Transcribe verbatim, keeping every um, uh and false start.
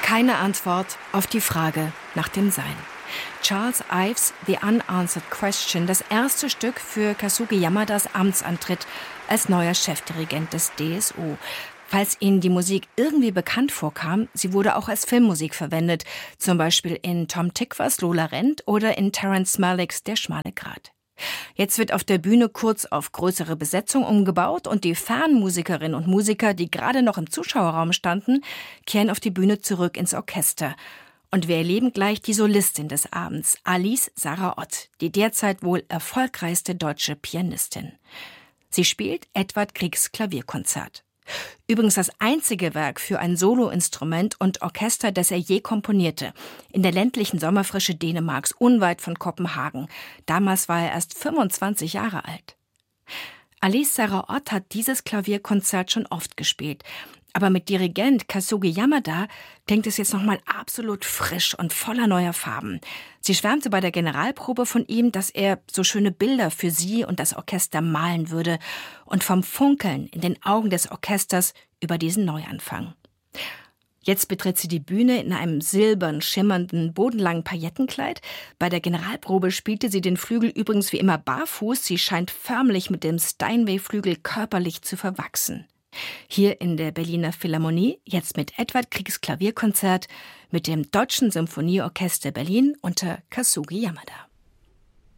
Keine Antwort auf die Frage nach dem Sein. Charles Ives The Unanswered Question, das erste Stück für Kazuki Yamadas Amtsantritt als neuer Chefdirigent des D S O. Falls Ihnen die Musik irgendwie bekannt vorkam, sie wurde auch als Filmmusik verwendet, zum Beispiel in Tom Tykwers Lola rennt oder in Terrence Malicks Der schmale Grat. Jetzt wird auf der Bühne kurz auf größere Besetzung umgebaut und die Fernmusikerinnen und Musiker, die gerade noch im Zuschauerraum standen, kehren auf die Bühne zurück ins Orchester. Und wir erleben gleich die Solistin des Abends, Alice Sarah Ott, die derzeit wohl erfolgreichste deutsche Pianistin. Sie spielt Edvard Griegs Klavierkonzert. Übrigens das einzige Werk für ein Soloinstrument und Orchester, das er je komponierte, in der ländlichen Sommerfrische Dänemarks, unweit von Kopenhagen. Damals war er erst fünfundzwanzig Jahre alt. Alice Sarah Ott hat dieses Klavierkonzert schon oft gespielt. Aber mit Dirigent Kazuki Yamada klingt es jetzt nochmal absolut frisch und voller neuer Farben. Sie schwärmte bei der Generalprobe von ihm, dass er so schöne Bilder für sie und das Orchester malen würde und vom Funkeln in den Augen des Orchesters über diesen Neuanfang. Jetzt betritt sie die Bühne in einem silbern, schimmernden, bodenlangen Paillettenkleid. Bei der Generalprobe spielte sie den Flügel übrigens wie immer barfuß. Sie scheint förmlich mit dem Steinway-Flügel körperlich zu verwachsen. Hier in der Berliner Philharmonie, jetzt mit Edvard Griegs Klavierkonzert mit dem Deutschen Symphonieorchester Berlin unter Kazuki Yamada.